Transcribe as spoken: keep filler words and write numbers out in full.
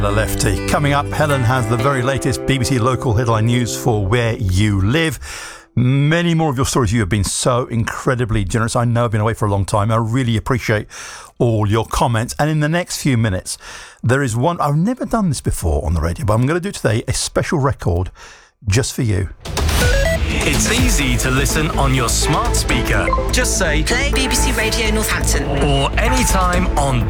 The Lefty. Coming up, Helen has the very latest B B C local headline news for where you live. Many more of your stories. You have been so incredibly generous. I know I've been away for a long time. I really appreciate all your comments. And in the next few minutes, there is one. I've never done this before on the radio, but I'm going to do today a special record just for you. It's easy to listen on your smart speaker. Just say, play B B C Radio Northampton. Or anytime on